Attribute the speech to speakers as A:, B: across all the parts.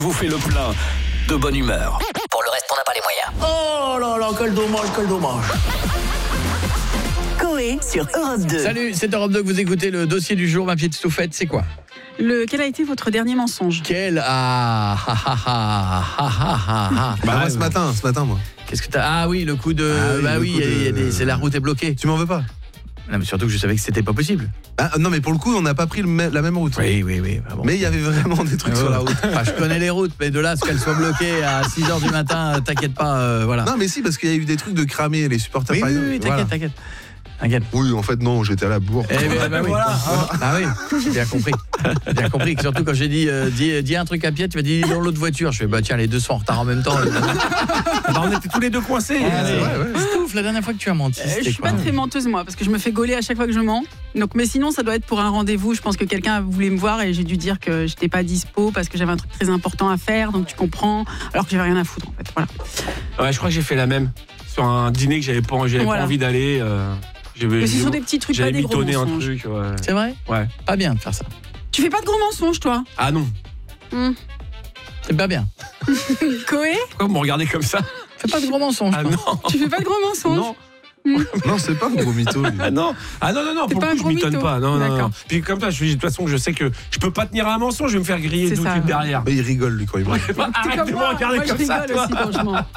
A: vous fait le plein de bonne humeur. Pour le reste, on n'a pas les moyens.
B: Oh là là, quel dommage.
C: Coé sur Europe 2.
B: Salut, c'est Europe 2 que vous écoutez. Le dossier du jour, ma petite Stouffette, c'est quoi?
D: Quel a été votre dernier mensonge?
E: Ce matin, moi.
B: Qu'est-ce que t'as? Ah oui, le coup de... c'est la route est bloquée.
E: Tu m'en veux pas?
B: Non, mais surtout que je savais que c'était pas possible.
E: Ah, non, mais pour le coup, on n'a pas pris la même route.
B: Oui. Ah bon.
E: Mais il y avait vraiment des trucs sur la route.
B: Enfin, je connais les routes, mais de là, ce qu'elles soient bloquées à 6h du matin, t'inquiète pas, voilà.
E: Non, mais si, parce qu'il y a eu des trucs de cramer, les supporters.
B: Oui, t'inquiète.
E: Oui, en fait, non, j'étais à la bourre.
B: Oui. Ah oui, j'ai bien compris. Bien compris, que surtout quand j'ai dit dis un truc à pied, tu m'as dit dans l'autre voiture. Je fais tiens, les deux sont en retard en même temps.
F: On était tous les deux coincés.
B: Stouff, la dernière fois que tu as menti,
D: je suis pas très menteuse moi, parce que je me fais gauler à chaque fois que je mens. Donc, mais sinon, ça doit être pour un rendez-vous. Je pense que quelqu'un voulait me voir et j'ai dû dire que j'étais pas dispo parce que j'avais un truc très important à faire. Donc tu comprends, alors que j'avais rien à foutre en fait. Voilà.
F: Ouais, je crois que j'ai fait la même sur un dîner que j'avais pas envie d'aller.
D: Mais ce sont des petits trucs, pas des gros mensonges.
F: Un truc, ouais.
B: C'est vrai?
F: Ouais.
B: Pas bien de faire ça.
D: Tu fais pas de gros mensonges, toi?
F: Ah non.
B: C'est pas bien.
D: Coé?
F: Pourquoi vous me regardez comme ça?
B: Fais pas de gros mensonges.
F: Ah non.
D: Tu fais pas de gros mensonges?
F: Non.
E: Non, c'est pas un gros mytho.
F: Ah non, pour le coup, je m'étonne pas. Non. Puis comme ça, de toute façon, je sais que je peux pas tenir un mensonge, je vais me faire griller tout de suite derrière.
E: Mais il rigole, lui, quand il me regarde.
F: Arrête de me regarder
D: moi,
F: comme
D: je
F: ça,
D: rigole
F: toi.
D: aussi quand je mens.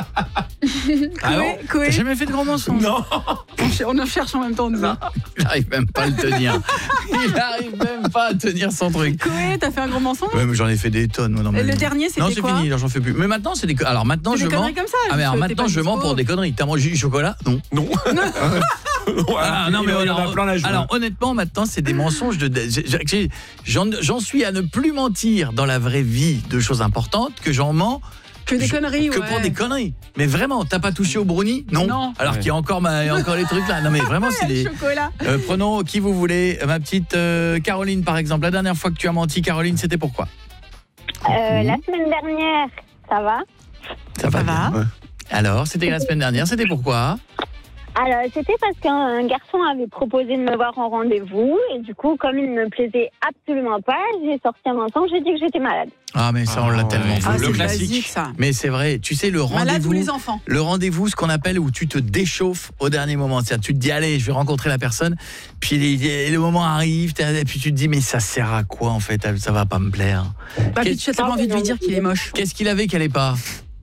B: T'as jamais fait de gros mensonges?
F: Non.
D: On en cherche en même temps, nous.
B: Il arrive même pas à le tenir. Il arrive même pas à tenir son truc.
D: Coé, t'as fait un gros mensonge?
B: Ouais, mais j'en ai fait des tonnes. Moi,
D: le dernier, c'était quoi?
B: Non, c'est fini, là, j'en fais plus. Mais maintenant, c'est des conneries. Alors maintenant, je mens.
D: Comme ça,
B: ah, mais alors maintenant, je mens pour des conneries. T'as mangé du chocolat? Non. Non, mais alors honnêtement, maintenant, c'est des mensonges j'en suis à ne plus mentir dans la vraie vie de choses importantes que j'en mens
D: que des conneries,
B: que pour des conneries. Mais vraiment, t'as pas touché au brownie? Non. Alors qu'il y a encore les trucs là. Non mais vraiment, c'est des
D: chocolat.
B: Prenons qui vous voulez. Ma petite Caroline par exemple. La dernière fois que tu as menti, Caroline, c'était pourquoi?
G: La semaine dernière, ça va?
B: Ça va. Ouais. Alors, c'était la semaine dernière, c'était pourquoi?
G: Alors, c'était parce qu'un garçon avait proposé de me voir en rendez-vous et du coup, comme il ne me plaisait absolument pas, j'ai sorti un mensonge, j'ai dit que j'étais malade.
B: Ah mais ça on l'a tellement fait.
D: Le classique basique, ça.
B: Mais c'est vrai, tu sais le rendez-vous.
D: Malade ou les enfants.
B: Le rendez-vous, ce qu'on appelle où tu te déchauffes au dernier moment, c'est-à-dire tu te dis allez, je vais rencontrer la personne, puis le moment arrive et puis tu te dis mais ça sert à quoi en fait, ça va pas me plaire.
D: Tu as tellement envie de lui dire qu'il est moche.
B: Qu'est-ce qu'il avait qu'elle est pas?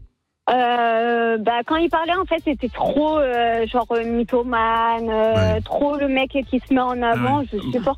G: Quand il parlait, en fait, c'était trop mythomane, trop le mec qui se met en avant. Je supporte